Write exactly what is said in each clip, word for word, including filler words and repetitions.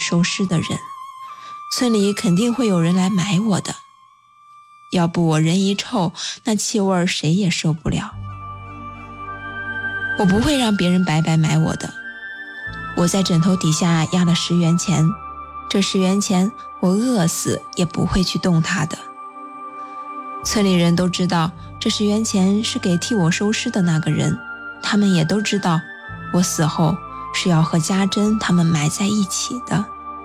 收尸的人，村里肯定会有人来买我的。要不我人一臭，那气味谁也受不了。我不会让别人白白买我的。我在枕头底下压了十元钱，这十元钱我饿死也不会去动它的。村里人都知道这十元钱是给替我收尸的那个人，他们也都知道我死后是要和家珍他们埋在一起的。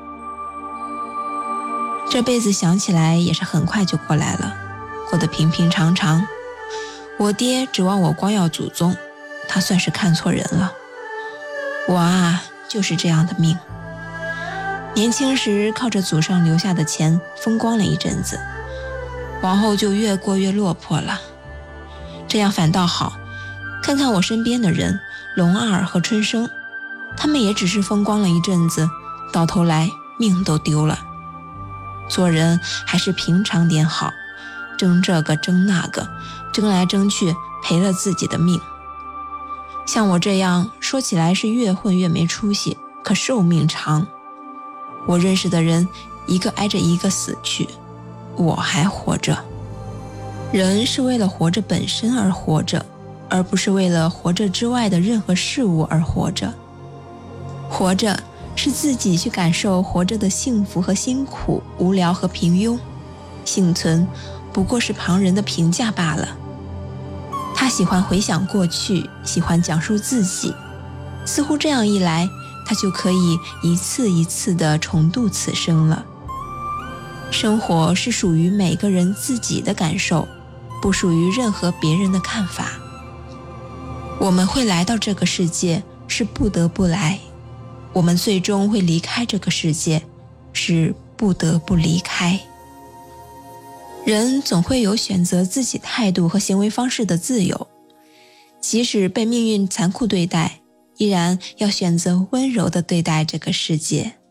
这辈子想起来也是很快就过来了，过得平平常常。我爹指望我光耀祖宗，他算是看错人了。我啊，就是这样的命。年轻时靠着祖上留下的钱风光了一阵子，往后就越过越落魄了。这样反倒好，看看我身边的人，龙二和春生，他们也只是风光了一阵子，到头来命都丢了。做人还是平常点好，争这个争那个，争来争去赔了自己的命。像我这样说起来是越混越没出息，可寿命长。我认识的人一个挨着一个死去，我还活着。人是为了活着本身而活着，而不是为了活着之外的任何事物而活着。活着是自己去感受活着的幸福和辛苦，无聊和平庸。幸存不过是旁人的评价罢了。他喜欢回想过去，喜欢讲述自己，似乎这样一来，他就可以一次一次地重度此生了。生活是属于每个人自己的感受，不属于任何别人的看法。我们会来到这个世界，是不得不来；我们最终会离开这个世界，是不得不离开。人总会有选择自己态度和行为方式的自由，即使被命运残酷对待，依然要选择温柔地对待这个世界。